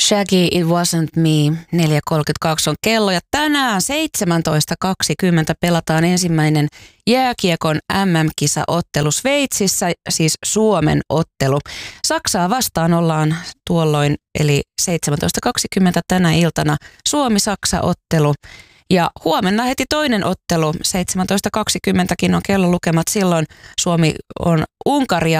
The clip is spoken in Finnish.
Shaggy, It Wasn't Me, 4.32 on kello ja tänään 17.20 pelataan ensimmäinen jääkiekon MM-kisaottelu Sveitsissä, siis Suomen ottelu. Saksaa vastaan ollaan tuolloin, eli 17.20 tänä iltana Suomi-Saksa-ottelu. Ja huomenna heti toinen ottelu, 17.20 on kellolukemat, silloin Suomi on Unkaria